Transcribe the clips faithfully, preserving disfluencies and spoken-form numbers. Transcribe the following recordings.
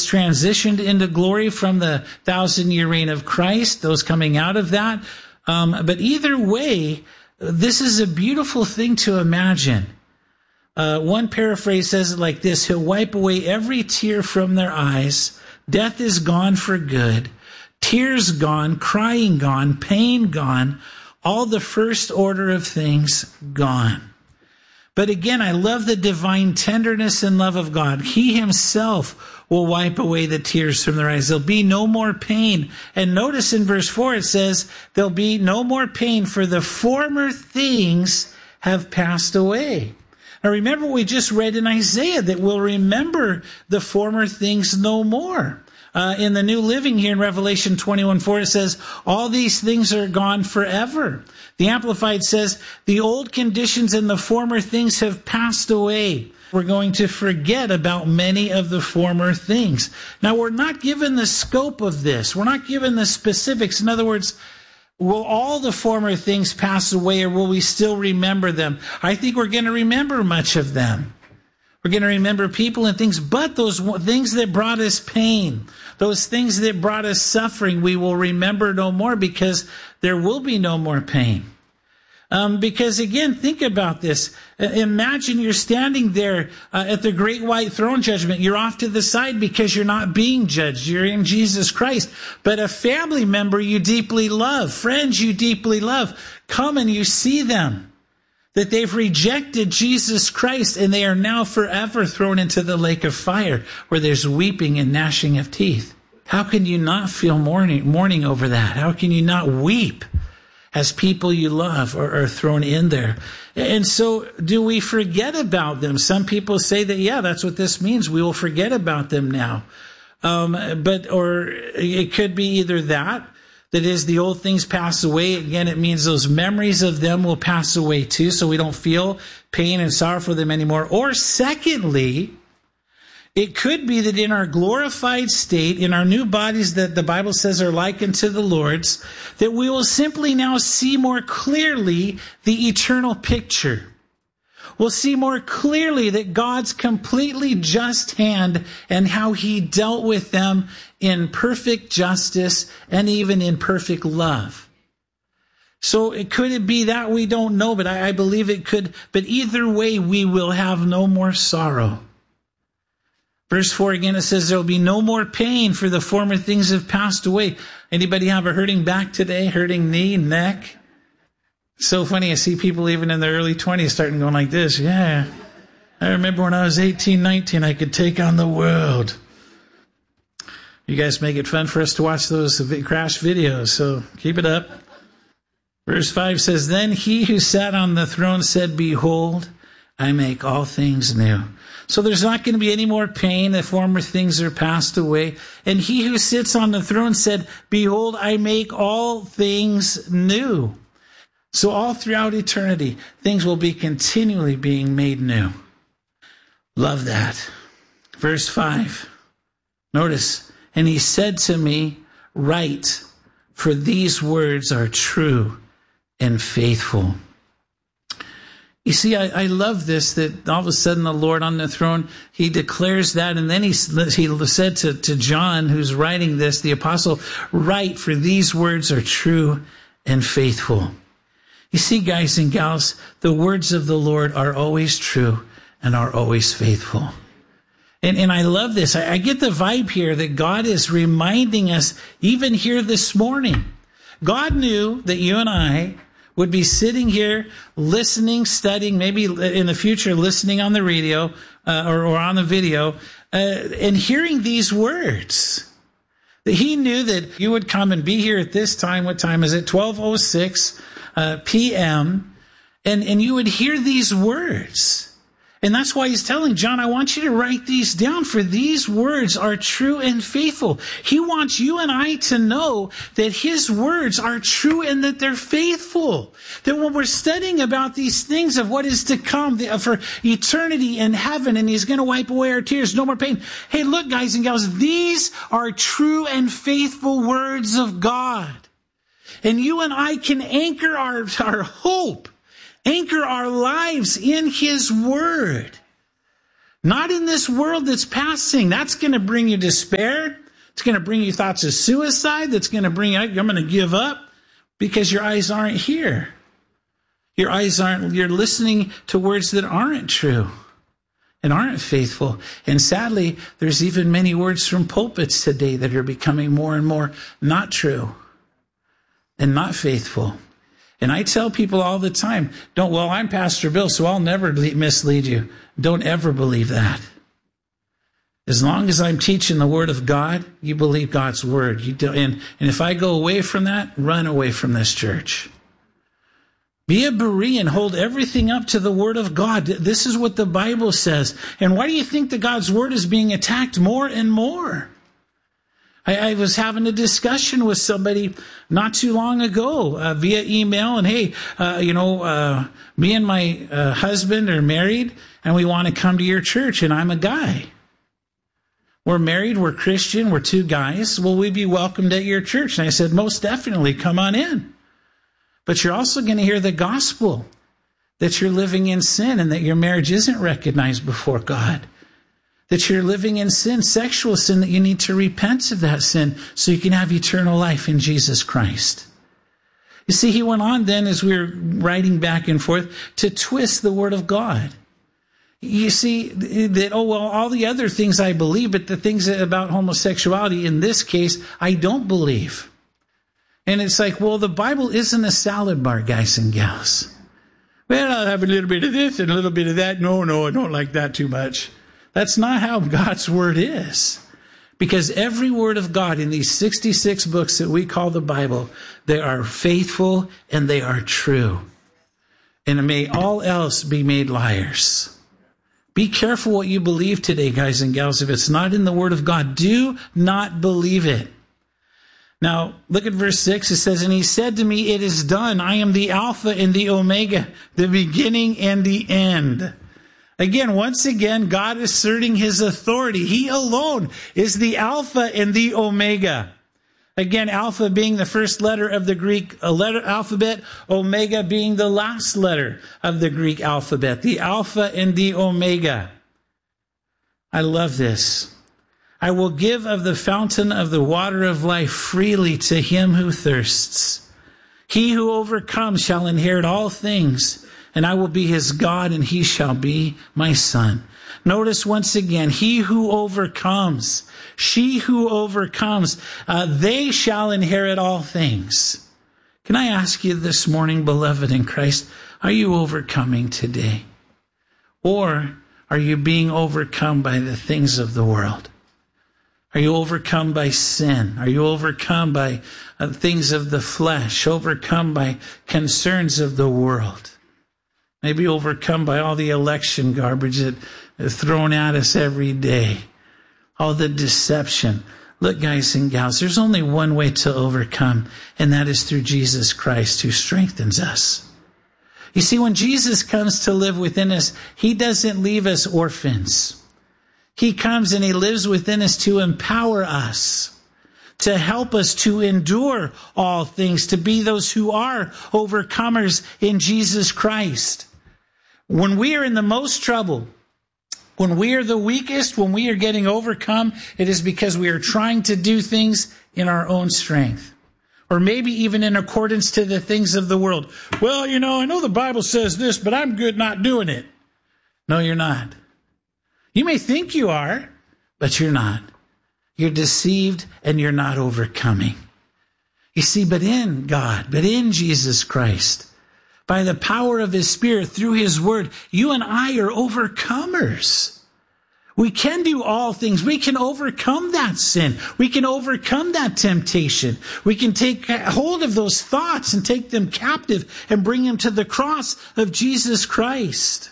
transitioned into glory from the thousand-year reign of Christ, those coming out of that. Um, but either way, this is a beautiful thing to imagine. Uh, one paraphrase says it like this: He'll wipe away every tear from their eyes. Death is gone for good. Tears gone, crying gone, pain gone, all the first order of things gone. But again, I love the divine tenderness and love of God. He himself will wipe away the tears from their eyes. There'll be no more pain. And notice in verse four it says, there'll be no more pain, for the former things have passed away. Now remember what we just read in Isaiah, that we'll remember the former things no more. Uh, in the New Living here in Revelation twenty-one four, it says, all these things are gone forever. The Amplified says, the old conditions and the former things have passed away. We're going to forget about many of the former things. Now, we're not given the scope of this. We're not given the specifics. In other words, will all the former things pass away, or will we still remember them? I think we're going to remember much of them. We're going to remember people and things, but those things that brought us pain, those things that brought us suffering, we will remember no more, because there will be no more pain. Um, because again, think about this. Imagine you're standing there uh, at the great white throne judgment. You're off to the side because you're not being judged. You're in Jesus Christ. But a family member you deeply love, friends you deeply love, come and you see them, that they've rejected Jesus Christ, and they are now forever thrown into the lake of fire where there's weeping and gnashing of teeth. How can you not feel mourning, mourning over that? How can you not weep as people you love are, are thrown in there? And so do we forget about them? Some people say that, yeah, that's what this means. We will forget about them now. Um, but, or it could be either that, that is, the old things pass away. Again, it means those memories of them will pass away too, so we don't feel pain and sorrow for them anymore. Or secondly, it could be that in our glorified state, in our new bodies that the Bible says are likened to the Lord's, that we will simply now see more clearly the eternal picture. We'll see more clearly that God's completely just hand and how he dealt with them in perfect justice and even in perfect love. So it could it be that? We don't know, but I, I believe it could. But either way, we will have no more sorrow. Verse four again, it says there will be no more pain, for the former things have passed away. Anybody have a hurting back today? Hurting knee, neck? So funny, I see people even in their early twenties starting going like this. Yeah, I remember when I was eighteen, nineteen, I could take on the world. You guys make it fun for us to watch those crash videos, so keep it up. Verse five says, then he who sat on the throne said, behold, I make all things new. So there's not going to be any more pain. The former things are passed away. And he who sits on the throne said, behold, I make all things new. So all throughout eternity, things will be continually being made new. Love that. Verse five. Notice, and he said to me, write, for these words are true and faithful. You see, I, I love this, that all of a sudden the Lord on the throne, he declares that, and then he, he said to, to John, who's writing this, the apostle, write, for these words are true and faithful. You see, guys and gals, the words of the Lord are always true and are always faithful. And, and I love this. I, I get the vibe here that God is reminding us, even here this morning. God knew that you and I would be sitting here listening, studying, maybe in the future listening on the radio uh, or, or on the video, uh, and hearing these words. That he knew that you would come and be here at this time. What time is it? twelve oh six uh, p.m. And, and you would hear these words. And that's why he's telling John, I want you to write these down, for these words are true and faithful. He wants you and I to know that his words are true and that they're faithful. That when we're studying about these things of what is to come for eternity in heaven, and he's going to wipe away our tears, no more pain. Hey, look, guys and gals, these are true and faithful words of God. And you and I can anchor our, our hope, anchor our lives in his word. Not in this world that's passing. That's going to bring you despair. It's going to bring you thoughts of suicide. That's going to bring you, I'm going to give up, because your eyes aren't here. Your eyes aren't, you're listening to words that aren't true and aren't faithful. And sadly, there's even many words from pulpits today that are becoming more and more not true and not faithful. And I tell people all the time, don't, well, I'm Pastor Bill, so I'll never mislead you. Don't ever believe that. As long as I'm teaching the Word of God, you believe God's Word. You do, and, and if I go away from that, run away from this church. Be a Berean. Hold everything up to the Word of God. This is what the Bible says. And why do you think that God's Word is being attacked more and more? I, I was having a discussion with somebody not too long ago uh, via email. And hey, uh, you know, uh, me and my uh, husband are married, and we want to come to your church, and I'm a guy. We're married, we're Christian, we're two guys. Will we be welcomed at your church? And I said, most definitely, come on in. But you're also going to hear the gospel, that you're living in sin and that your marriage isn't recognized before God. That you're living in sin, sexual sin, that you need to repent of that sin so you can have eternal life in Jesus Christ. You see, he went on then, as we were writing back and forth, to twist the Word of God. You see, that, oh, well, all the other things I believe, but the things about homosexuality, in this case, I don't believe. And it's like, well, the Bible isn't a salad bar, guys and gals. Well, I'll have a little bit of this and a little bit of that. No, no, I don't like that too much. That's not how God's Word is. Because every word of God in these sixty-six books that we call the Bible, they are faithful and they are true. And may all else be made liars. Be careful what you believe today, guys and gals. If it's not in the Word of God, do not believe it. Now, look at verse six. It says, and he said to me, it is done. I am the Alpha and the Omega, the beginning and the end. Again, once again, God asserting his authority. He alone is the Alpha and the Omega. Again, Alpha being the first letter of the Greek letter alphabet, Omega being the last letter of the Greek alphabet. The Alpha and the Omega. I love this. I will give of the fountain of the water of life freely to him who thirsts. He who overcomes shall inherit all things, and I will be his God, and he shall be my son. Notice once again, he who overcomes, she who overcomes, uh, they shall inherit all things. Can I ask you this morning, beloved in Christ, are you overcoming today? Or are you being overcome by the things of the world? Are you overcome by sin? Are you overcome by uh, things of the flesh? Overcome by concerns of the world? Maybe overcome by all the election garbage that is thrown at us every day. All the deception. Look, guys and gals, there's only one way to overcome, and that is through Jesus Christ, who strengthens us. You see, when Jesus comes to live within us, he doesn't leave us orphans. He comes and he lives within us to empower us, to help us to endure all things, to be those who are overcomers in Jesus Christ. When we are in the most trouble, when we are the weakest, when we are getting overcome, it is because we are trying to do things in our own strength. Or maybe even in accordance to the things of the world. Well, you know, I know the Bible says this, but I'm good not doing it. No, you're not. You may think you are, but you're not. You're deceived and you're not overcoming. You see, but in God, but in Jesus Christ, by the power of his Spirit, through his word, you and I are overcomers. We can do all things. We can overcome that sin. We can overcome that temptation. We can take hold of those thoughts and take them captive and bring them to the cross of Jesus Christ.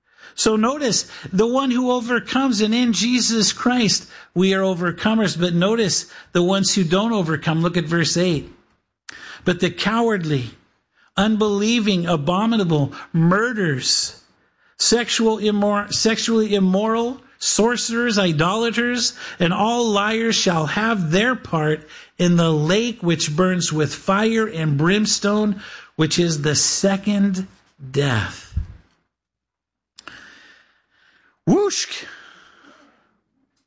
So notice, the one who overcomes, and in Jesus Christ, we are overcomers. But notice the ones who don't overcome. Look at verse eight. But the cowardly, unbelieving, abominable, murderers, sexual immor- sexually immoral, sorcerers, idolaters, and all liars shall have their part in the lake which burns with fire and brimstone, which is the second death. Whoosh!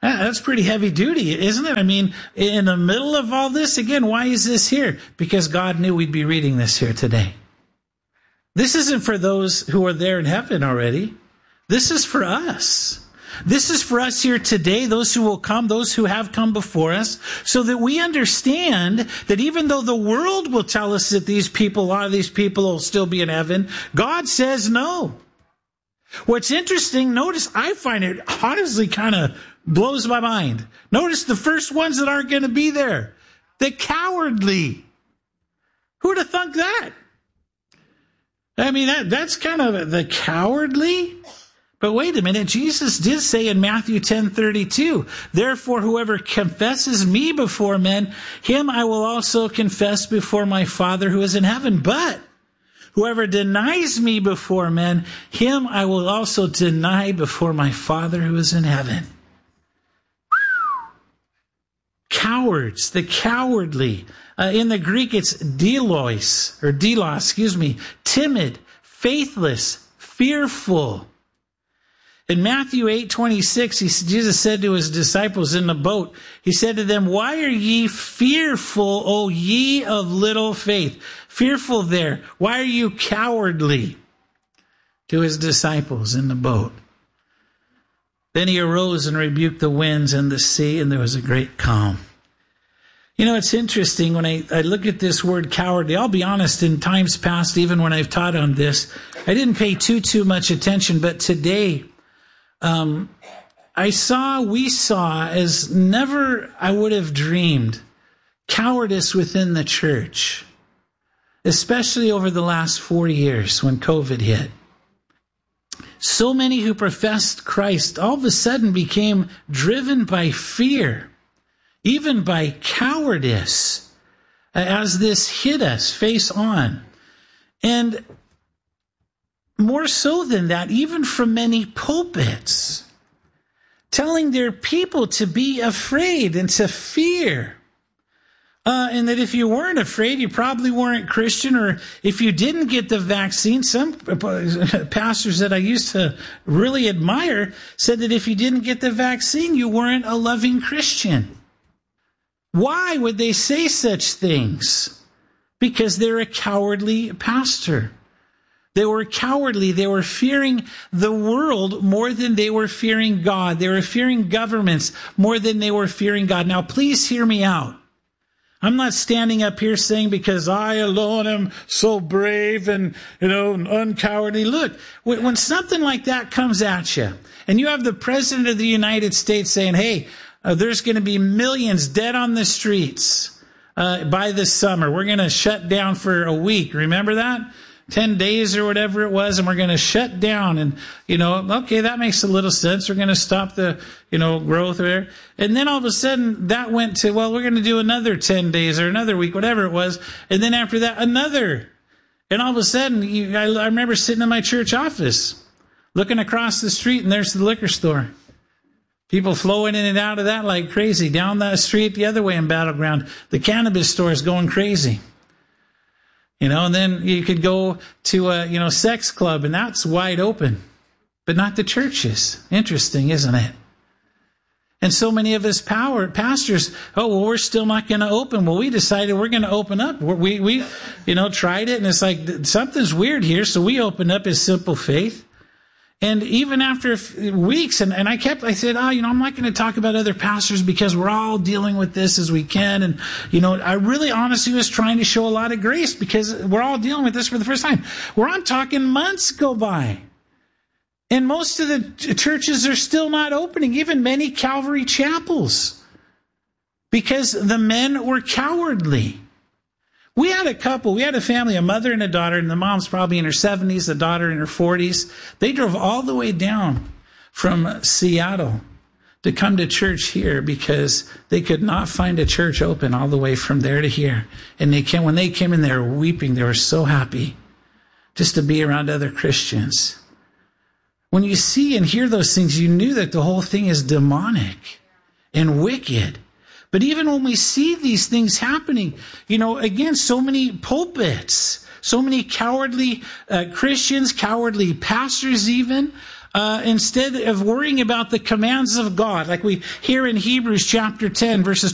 That's pretty heavy duty, isn't it? I mean, in the middle of all this, again, why is this here? Because God knew we'd be reading this here today. This isn't for those who are there in heaven already. This is for us. This is for us here today, those who will come, those who have come before us, so that we understand that even though the world will tell us that these people, a lot of these people will still be in heaven, God says no. What's interesting, notice, I find it honestly kind of blows my mind. Notice the first ones that aren't going to be there. The cowardly. Who'd have thunk that? I mean, that that's kind of the cowardly. But wait a minute, Jesus did say in Matthew ten thirty-two, therefore whoever confesses me before men, him I will also confess before my Father who is in heaven. But whoever denies me before men, him I will also deny before my Father who is in heaven. Cowards, the cowardly. Uh, in the Greek, it's delos, or delos, excuse me, timid, faithless, fearful. In Matthew eight twenty-six, he, Jesus said to his disciples in the boat, he said to them, why are ye fearful, O ye of little faith? Fearful there. Why are you cowardly? To his disciples in the boat. Then he arose and rebuked the winds and the sea, and there was a great calm. You know, it's interesting when I, I look at this word cowardly. I'll be honest, in times past, even when I've taught on this, I didn't pay too, too much attention. But today, um, I saw, we saw, as never I would have dreamed, cowardice within the church, especially over the last four years when COVID hit. So many who professed Christ all of a sudden became driven by fear, even by cowardice, as this hit us face on. And more so than that, even from many pulpits, telling their people to be afraid and to fear. Uh, and that if you weren't afraid, you probably weren't Christian, or if you didn't get the vaccine, some pastors that I used to really admire said that if you didn't get the vaccine, you weren't a loving Christian. Why would they say such things? Because they're a cowardly pastor. They were cowardly. They were fearing the world more than they were fearing God. They were fearing governments more than they were fearing God. Now, please hear me out. I'm not standing up here saying because I alone am so brave and, you know, uncowardly. Look, when something like that comes at you, and you have the President of the United States saying, hey, uh, there's going to be millions dead on the streets uh, by this summer. We're going to shut down for a week. Remember that? ten days or whatever it was, and we're going to shut down. And, you know, okay, that makes a little sense. We're going to stop the, you know, growth there. And then all of a sudden that went to, well, we're going to do another ten days or another week, whatever it was. And then after that, another. And all of a sudden, you, I, I remember sitting in my church office, looking across the street, and there's the liquor store. People flowing in and out of that like crazy. Down the street the other way in Battleground, the cannabis store is going crazy. You know, and then you could go to a, you know, sex club, and that's wide open, but not the churches. Interesting, isn't it? And so many of us power pastors, oh, well, we're still not going to open. Well, we decided we're going to open up. We, we, you know, tried it, and it's like something's weird here, so we opened up as Simple Faith. And even after weeks, and, and I kept, I said, oh, you know, I'm not going to talk about other pastors because we're all dealing with this as we can. And, you know, I really honestly was trying to show a lot of grace because we're all dealing with this for the first time. Where I'm talking months go by. And most of the churches are still not opening, even many Calvary chapels, because the men were cowardly. We had a couple, we had a family, a mother and a daughter, and the mom's probably in her seventies, the daughter in her forties. They drove all the way down from Seattle to come to church here because they could not find a church open all the way from there to here. And they came, when they came in, they were weeping. They were so happy just to be around other Christians. When you see and hear those things, you knew that the whole thing is demonic and wicked. But even when we see these things happening, you know, again, so many pulpits, so many cowardly uh, Christians, cowardly pastors even, uh, instead of worrying about the commands of God, like we hear in Hebrews chapter ten, verses